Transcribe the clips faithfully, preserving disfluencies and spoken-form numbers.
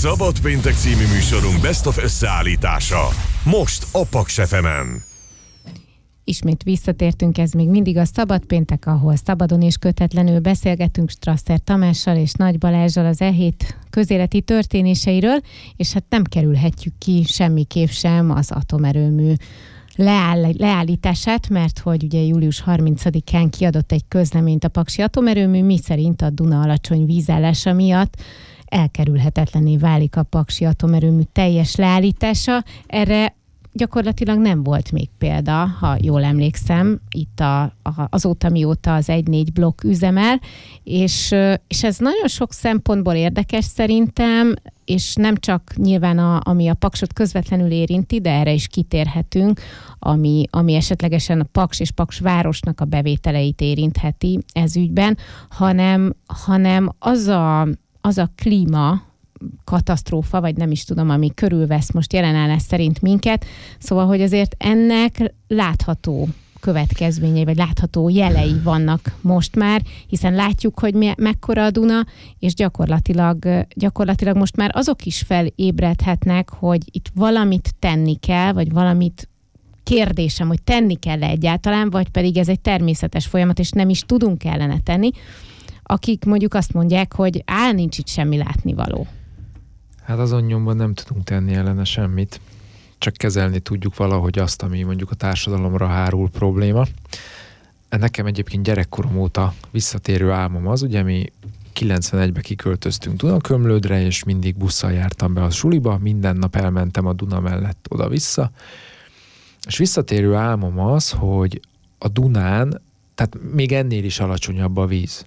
Szabad Péntek című műsorunk Best of összeállítása. Most a Paks ef emen. Ismét visszatértünk, ez még mindig a Szabad Péntek, ahol szabadon és kötetlenül beszélgetünk Strasser Tamással és Nagy Balázsral az e hét közéleti történéseiről, és hát nem kerülhetjük ki semmiképp sem az atomerőmű leáll, leállítását, mert hogy ugye július harmincadikán kiadott egy közleményt a paksi atomerőmű, miszerint a Duna alacsony vízállása miatt elkerülhetetlenné válik a paksi atomerőmű teljes leállítása. Erre gyakorlatilag nem volt még példa, ha jól emlékszem, itt a, a, azóta, mióta az egy négy blokk üzemel, és, és ez nagyon sok szempontból érdekes szerintem, és nem csak nyilván a, ami a Paksot közvetlenül érinti, de erre is kitérhetünk, ami, ami esetlegesen a Paks és Paks városnak a bevételeit érintheti ez ügyben, hanem, hanem az a, az a klíma, katasztrófa, vagy nem is tudom, ami körülvesz most jelenállás szerint minket. Szóval, hogy azért ennek látható következményei, vagy látható jelei vannak most már, hiszen látjuk, hogy me- mekkora a Duna, és gyakorlatilag, gyakorlatilag most már azok is felébredhetnek, hogy itt valamit tenni kell, vagy valamit kérdésem, hogy tenni kell egyáltalán, vagy pedig ez egy természetes folyamat, és nem is tudunk kellene tenni, akik mondjuk azt mondják, hogy á, nincs itt semmi látnivaló. Hát azon nyomban nem tudunk tenni ellene semmit, csak kezelni tudjuk valahogy azt, ami mondjuk a társadalomra hárul probléma. Nekem egyébként gyerekkorom óta visszatérő álmom az, ugye mi kilencvenegyben kiköltöztünk Dunakömlődre, és mindig busszal jártam be a suliba, minden nap elmentem a Duna mellett oda-vissza, és visszatérő álmom az, hogy a Dunán, tehát még ennél is alacsonyabb a víz.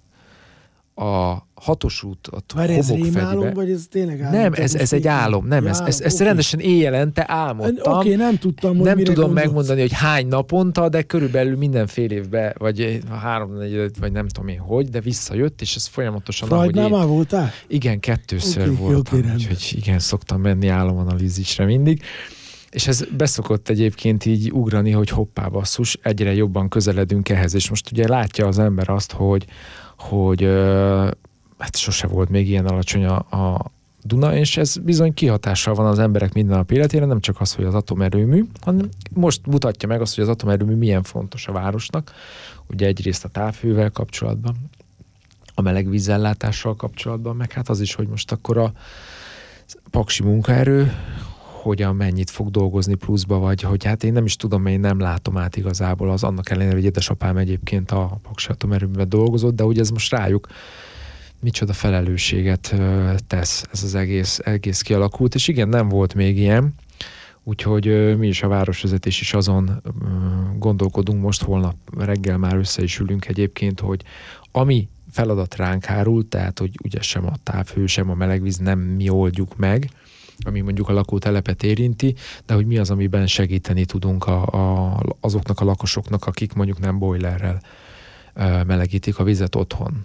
A hatos út, ott homokfedibe. Vagy ez tényleg álom? Nem, ez, ez egy álom. Nem, ez, ez, ezt okay. rendesen éjjelente álmodtam. Oké, okay, nem tudtam, hogy Nem mire tudom gondolsz. megmondani, hogy hány naponta, de körülbelül minden fél évben, vagy három, négy, vagy nem tudom én hogy, de visszajött, és ez folyamatosan... Freudnál már voltál? Igen, kettőször okay, voltam, okay, úgyhogy igen, szoktam menni álomanalízisre mindig. És ez beszokott egyébként így ugrani, hogy hoppá basszus, egyre jobban közeledünk ehhez, és most ugye látja az ember azt, hogy hogy uh, hát sose volt még ilyen alacsony a, a Duna, és ez bizony kihatással van az emberek mindennapi életére, nem csak az, hogy az atomerőmű, hanem most mutatja meg azt, hogy az atomerőmű milyen fontos a városnak, ugye egyrészt a távhővel kapcsolatban, a melegvízellátással kapcsolatban, meg hát az is, hogy most akkor a paksi munkaerő hogyan mennyit fog dolgozni pluszba, vagy hogy hát én nem is tudom, én nem látom át igazából az, annak ellenére, hogy édesapám egyébként a paksi atomerőműben dolgozott, de ugye ez most rájuk micsoda felelősséget tesz ez az egész, egész kialakult, és igen, nem volt még ilyen, úgyhogy mi is a városvezetés is azon gondolkodunk, most holnap reggel már össze is ülünk egyébként, hogy ami feladat ránk hárul, tehát hogy ugye sem a távhő, sem a melegvíz nem mi oldjuk meg, ami mondjuk a lakótelepet érinti, de hogy mi az, amiben segíteni tudunk a, a, azoknak a lakosoknak, akik mondjuk nem bojlerrel uh, melegítik a vizet otthon.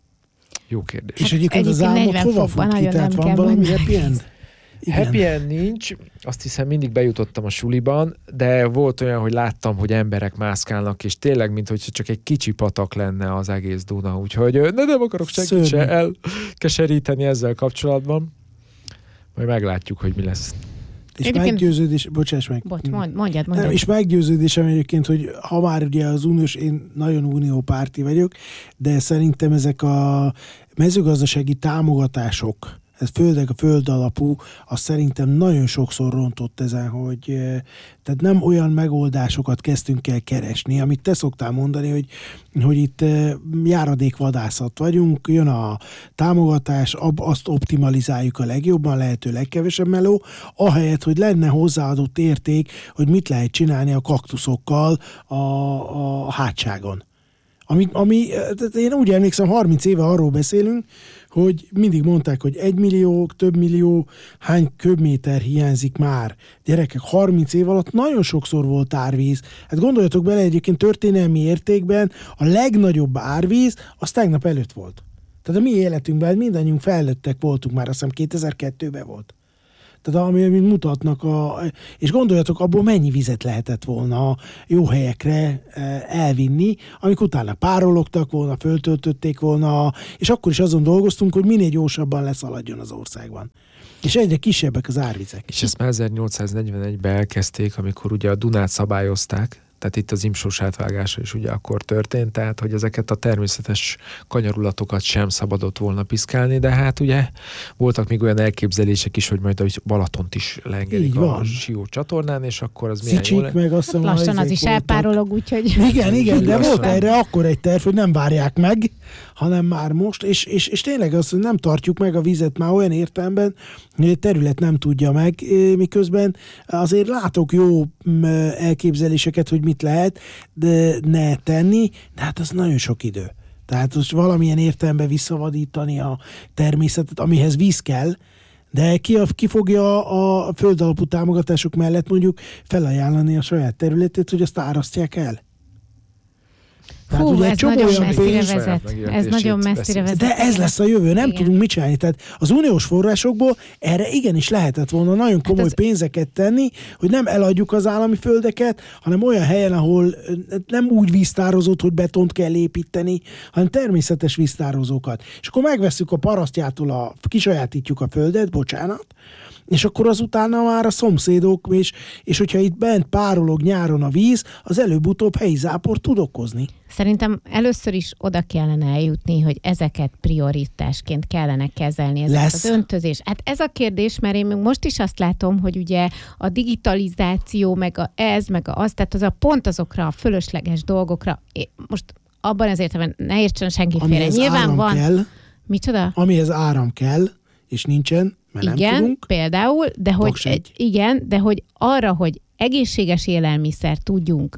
Jó kérdés. És egyébként az álmok hova fut ki? Tehát van valami happy end? Igen. Happy end nincs, azt hiszem mindig bejutottam a suliban, de volt olyan, hogy láttam, hogy emberek mászkálnak, és tényleg, mint hogy csak egy kicsi patak lenne az egész Duna, úgyhogy ne, nem akarok senkit se elkeseríteni ezzel kapcsolatban. Majd meglátjuk, hogy mi lesz. És egyébként... meggyőződés, bocsáss meg. Bocs, mondjad, mondjad. Nem, és meggyőződésem egyébként, hogy ha már ugye az uniós, én nagyon uniópárti vagyok, de szerintem ezek a mezőgazdasági támogatások, ez főleg a föld alapú, az szerintem nagyon sokszor rontott ezen, hogy tehát nem olyan megoldásokat kezdtünk el keresni, amit te szoktál mondani, hogy, hogy itt járadékvadászat vagyunk, jön a támogatás, azt optimalizáljuk a legjobban, lehető legkevesebb meló, ahelyett, hogy lenne hozzáadott érték, hogy mit lehet csinálni a kaktuszokkal a, a hátságon. Ami, ami, én úgy emlékszem, harminc éve arról beszélünk, hogy mindig mondták, hogy egy millió, több millió, hány köbméter hiányzik már. Gyerekek, harminc év alatt nagyon sokszor volt árvíz. Hát gondoljatok bele, egyébként történelmi értékben a legnagyobb árvíz az tegnap előtt volt. Tehát a mi életünkben mindannyiunk fejlődtek voltunk már, azt hiszem kétezer-kettőben volt. Tehát ami, amit mutatnak, a, és gondoljatok, abból mennyi vizet lehetett volna jó helyekre elvinni, amik utána párologtak volna, föltöltötték volna, és akkor is azon dolgoztunk, hogy minél gyorsabban leszaladjon az országban. És egyre kisebbek az árvizek. És ezt már ezernyolcszáznegyvenegyben elkezdték, amikor ugye a Dunát szabályozták, tehát itt az Imsós átvágása is ugye akkor történt, tehát hogy ezeket a természetes kanyarulatokat sem szabadott volna piszkálni, de hát ugye voltak még olyan elképzelések is, hogy majd a Balatont is leengedik a Sió csatornán, és akkor az milyen jól... meg azt hát lassan az is elpárolog, úgyhogy... Igen, igen, de volt erre akkor egy terv, hogy nem várják meg, hanem már most, és, és, és tényleg azt, hogy nem tartjuk meg a vizet már olyan értelemben, hogy egy terület nem tudja meg, miközben azért látok jó elképzeléseket, hogy mit lehet de ne tenni, de hát az nagyon sok idő. Tehát most valamilyen értelemben visszavadítani a természetet, amihez víz kell, de ki, a, ki fogja a földalapú támogatások mellett mondjuk felajánlani a saját területét, hogy azt árasztják el? Tehát hú, ez nagyon messzire vezet. Ez nagyon messzire vezet. De ez lesz a jövő, nem Igen. tudunk mit csinálni. Tehát az uniós forrásokból erre igenis lehetett volna nagyon komoly hát az... pénzeket tenni, hogy nem eladjuk az állami földeket, hanem olyan helyen, ahol nem úgy víztározót, hogy betont kell építeni, hanem természetes víztározókat. És akkor megvesszük a parasztjától, a, kisajátítjuk a földet, bocsánat, és akkor azutána már a szomszédok, és, és hogyha itt bent párolog nyáron a víz, az előbb-utóbb helyi záport tud okozni. Szerintem először is oda kellene eljutni, hogy ezeket prioritásként kellene kezelni, ezeket az öntözés. Hát ez a kérdés, mert én még most is azt látom, hogy ugye a digitalizáció, meg a ez, meg a az, tehát az a pont azokra a fölösleges dolgokra, most abban az értelemben ne értsen senki félre. Nyilván van. Kell, micsoda? Amihez áram kell, és nincsen, mert igen, nem tudunk. Például, de hogy, egy, igen, de hogy arra, hogy egészséges élelmiszer tudjunk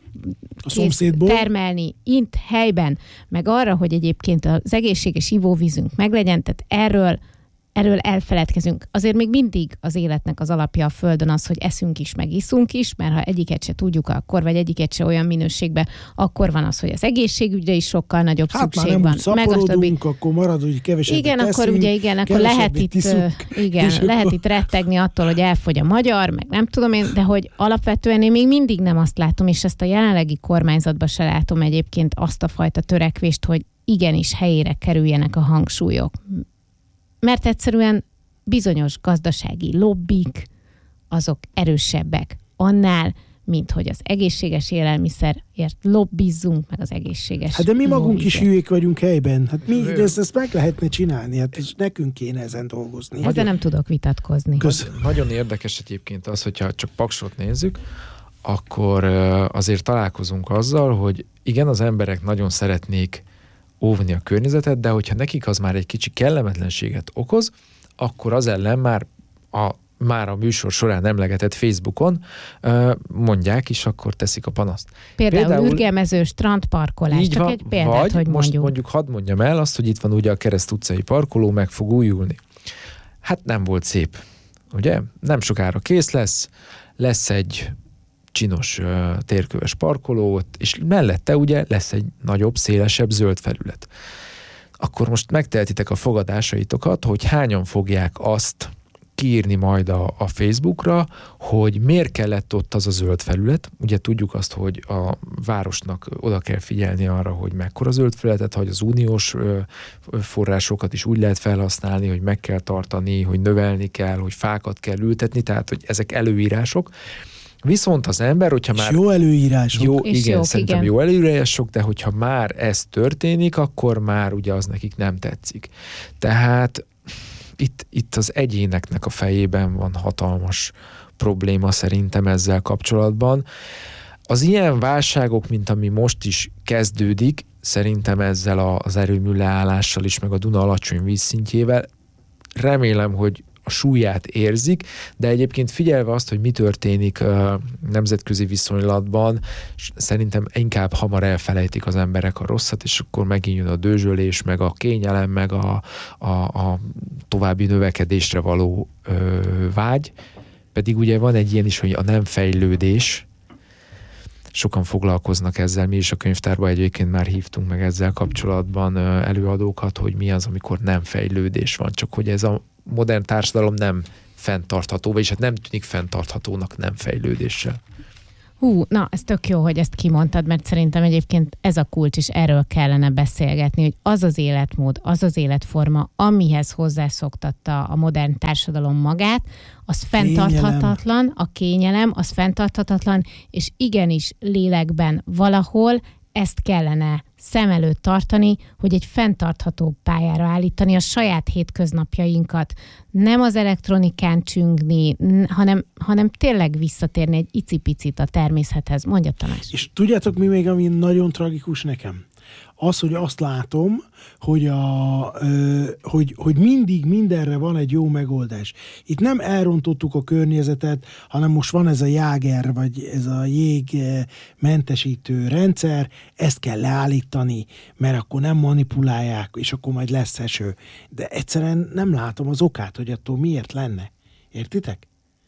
a szomszédból termelni itt helyben, meg arra, hogy egyébként az egészséges ivóvízünk meglegyen, tehát erről, erről elfeledkezünk. Azért még mindig az életnek az alapja a Földön az, hogy eszünk is, meg iszunk is, mert ha egyiket se tudjuk akkor, vagy egyiket se olyan minőségben, akkor van az, hogy az egészségügyre is sokkal nagyobb hát szükség van. Hát már nem úgy szaporodunk, akkor marad, hogy kevesebbet igen, teszünk, akkor ugye igen, akkor lehet itt, tiszunk, igen, lehet akkor... itt rettegni attól, hogy elfogy a magyar, meg nem tudom én, de hogy alapvetően én még mindig nem azt látom, és ezt a jelenlegi kormányzatban se látom egyébként azt a fajta törekvést, hogy igenis helyére kerüljenek a hangsúlyok. Mert egyszerűen bizonyos gazdasági lobbik, azok erősebbek annál, mint hogy az egészséges élelmiszerért lobbizzunk, meg az egészséges... Hát de mi magunk is hülyék vagyunk helyben. Hát mi, ezt, ezt meg lehetne csinálni, hát nekünk kéne ezen dolgozni. Ezzel nem tudok vitatkozni. Köszönöm. Nagyon érdekes egyébként az, hogyha csak Paksot nézzük, akkor azért találkozunk azzal, hogy igen, az emberek nagyon szeretnék óvni a környezetet, de hogyha nekik az már egy kicsi kellemetlenséget okoz, akkor az ellen már a, már a műsor során emlegetett Facebookon mondják, és akkor teszik a panaszt. Például, Például ürgemező strandparkolás, csak van, egy példát, vagy hogy most mondjuk. mondjuk hadd mondjam el azt, hogy itt van ugye a Kereszt utcai parkoló, meg fog újulni. Hát nem volt szép, ugye? Nem sokára kész lesz, lesz egy csinos uh, térköves parkoló, és mellette ugye lesz egy nagyobb, szélesebb zöld felület. Akkor most megtehetitek a fogadásaitokat, hogy hányan fogják azt kiírni majd a, a Facebookra, hogy miért kellett ott az a zöld felület. Ugye tudjuk azt, hogy a városnak oda kell figyelni arra, hogy mekkora zöld felületet, hogy az uniós ö, forrásokat is úgy lehet felhasználni, hogy meg kell tartani, hogy növelni kell, hogy fákat kell ültetni, tehát hogy ezek előírások. Viszont az ember, hogyha már... jó előírások. Jó, és igen, jók, szerintem igen. jó előírások, de hogyha már ez történik, akkor már ugye az nekik nem tetszik. Tehát itt, itt az egyéneknek a fejében van hatalmas probléma szerintem ezzel kapcsolatban. Az ilyen válságok, mint ami most is kezdődik, szerintem ezzel az erőmű leállással is, meg a Duna alacsony vízszintjével, remélem, hogy a súlyát érzik, de egyébként figyelve azt, hogy mi történik uh, nemzetközi viszonylatban, szerintem inkább hamar elfelejtik az emberek a rosszat, és akkor megint jön a dőzsölés, meg a kényelem, meg a, a, a további növekedésre való uh, vágy. Pedig ugye van egy ilyen is, hogy a nem fejlődés, sokan foglalkoznak ezzel, mi is a könyvtárban egyébként már hívtunk meg ezzel kapcsolatban előadókat, hogy mi az, amikor nem fejlődés van, csak hogy ez a modern társadalom nem fenntartható, vagyis hát nem tűnik fenntarthatónak nem fejlődéssel. Hú, na, ez tök jó, hogy ezt kimondtad, mert szerintem egyébként ez a kulcs, és erről kellene beszélgetni, hogy az az életmód, az az életforma, amihez hozzászoktatta a modern társadalom magát, az fenntarthatatlan, a kényelem, az fenntarthatatlan, és igenis lélekben valahol ezt kellene szem előtt tartani, hogy egy fenntartható pályára állítani a saját hétköznapjainkat. Nem az elektronikán csüngni, hanem, hanem tényleg visszatérni egy icipicit a természethez. Mondja, Tamás. És tudjátok, mi még, ami nagyon tragikus nekem? Az, hogy azt látom, hogy, a, ö, hogy, hogy mindig mindenre van egy jó megoldás. Itt nem elrontottuk a környezetet, hanem most van ez a jáger, vagy ez a jég mentesítő rendszer, ezt kell leállítani, mert akkor nem manipulálják, és akkor majd lesz eső. De egyszerűen nem látom az okát, hogy attól miért lenne. Értitek?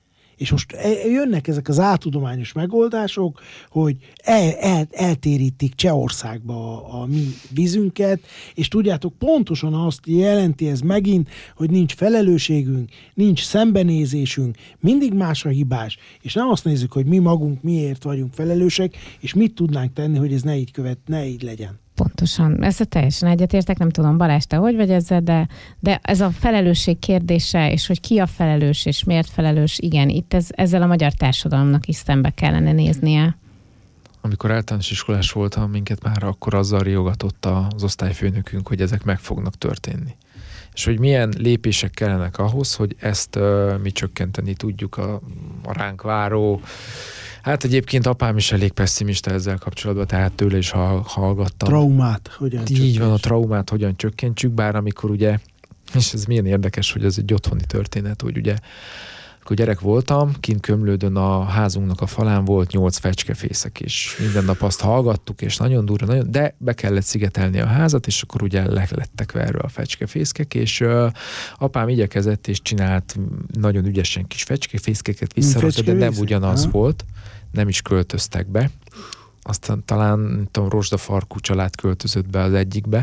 És most jönnek ezek az áltudományos megoldások, hogy el, el, eltérítik Csehországba a, a mi vízünket, és tudjátok, pontosan azt jelenti ez megint, hogy nincs felelősségünk, nincs szembenézésünk, mindig más a hibás, és nem azt nézzük, hogy mi magunk miért vagyunk felelősek, és mit tudnánk tenni, hogy ez ne így követ, ne így legyen. Pontosan. Ezzel teljesen egyetértek, nem tudom, Balázs, te hogy vagy ezzel, de, de ez a felelősség kérdése, és hogy ki a felelős, és miért felelős, igen, itt ez, ezzel a magyar társadalomnak is szembe kellene néznie. Amikor általános iskolás voltam, minket már akkor azzal riogatott az osztályfőnökünk, hogy ezek meg fognak történni. És hogy milyen lépések kellenek ahhoz, hogy ezt uh, mi csökkenteni tudjuk a, a ránk váró. Hát egyébként apám is elég pessimista ezzel kapcsolatban, tehát tőle is hallgattam. Traumát hogyan Így csökkentsük. Van, a traumát hogyan csökkentsük, bár amikor ugye, és ez milyen érdekes, hogy ez egy otthoni történet, hogy ugye, akkor gyerek voltam, kint Kömlődön a házunknak a falán volt nyolc fecskefészek, és minden nap azt hallgattuk, és nagyon durva, nagyon, de be kellett szigetelni a házat, és akkor ugye le lettek verve a fecskefészkek, és uh, apám igyekezett, és csinált nagyon ügyesen kis fecskefészkeket visszarakta, de nem ugyanaz ha? volt, nem is költöztek be. Aztán talán, nem tudom, rozsdafarkú család költözött be az egyikbe,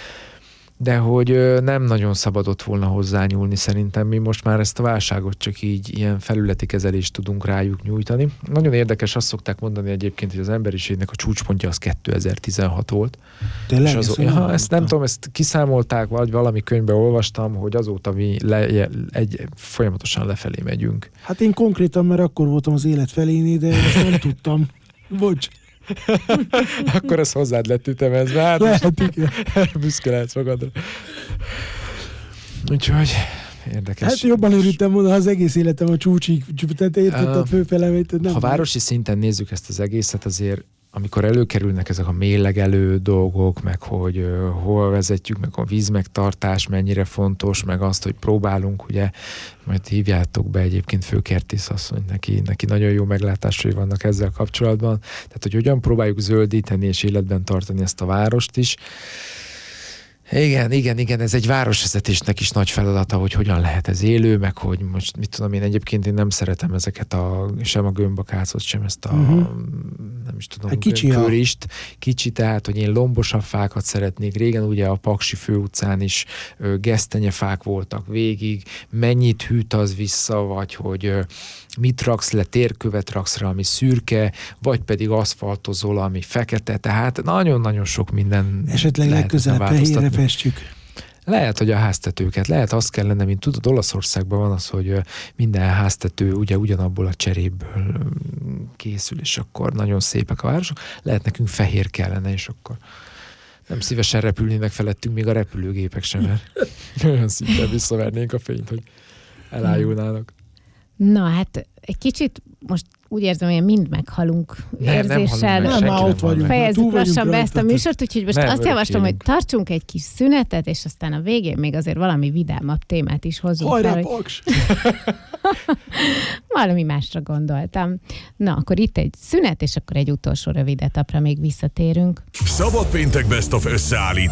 de hogy nem nagyon szabadott volna hozzányúlni, szerintem mi most már ezt a válságot csak így ilyen felületi kezelést tudunk rájuk nyújtani. Nagyon érdekes, azt szokták mondani egyébként, hogy az emberiségnek a csúcspontja az kétezer-tizenhat volt. Tényleg? És az, ja, ezt nem tudom, ezt kiszámolták, vagy valami könyvben olvastam, hogy azóta mi le, egy, folyamatosan lefelé megyünk. Hát én konkrétan, mert akkor voltam az élet felénél, de ezt nem tudtam. Bocs. Akkor ez hozzád lett ütemezve. Hát lehet, igen. Büszke lehetsz magadra. Úgyhogy érdekes. Hát jobban örültem volna, ha az egész életem a csúcsig, tehát érted a főfeleményt. Ha városi szinten nézzük ezt az egészet, azért amikor előkerülnek ezek a mérlegelő dolgok, meg hogy uh, hol vezetjük, meg a vízmegtartás mennyire fontos, meg azt, hogy próbálunk, ugye, majd hívjátok be egyébként főkertész asszony, neki, neki nagyon jó meglátásai vannak ezzel kapcsolatban. Tehát, hogy hogyan próbáljuk zöldíteni és életben tartani ezt a várost is. Igen, igen, igen, ez egy városvezetésnek is nagy feladata, hogy hogyan lehet ez élő, meg hogy most, mit tudom én, egyébként én nem szeretem ezeket a, sem a gömbakácot, sem ezt a, uh-huh. nem is tudom, kicsi körist, kicsi, tehát, hogy én lombosabb fákat szeretnék. Régen ugye a Paksi főutcán is ö, gesztenyefák voltak végig, mennyit hűt az vissza, vagy hogy ö, mit raksz le, térkövet raksz rá, ami szürke, vagy pedig aszfaltozol, ami fekete, tehát nagyon-nagyon sok minden esetleg legközelebb fehérre festjük. Lehet, hogy a háztetőket, lehet azt kellene, mint tudod, Olaszországban van az, hogy minden háztető ugye ugyanabból a cseréből készül, és akkor nagyon szépek a városok. Lehet nekünk fehér kellene, és akkor nem szívesen repülnének felettünk, még a repülőgépek sem, mert olyan szinte visszavernénk a fényt, hogy elájulnának. Na hát egy kicsit most úgy érzem, hogy mind meghalunk nem, érzéssel. Nem, nem, már ott vagyunk. Fejezzük lassan be ezt a műsort, úgyhogy most nem, azt javaslom, hogy kérünk. tartsunk egy kis szünetet, és aztán a végén még azért valami vidámabb témát is hozzunk Hajrá, fel. Paks! Valami másra gondoltam. Na, akkor itt egy szünet, és akkor egy utolsó rövid etapra még visszatérünk. Szabad péntek Best of összeállít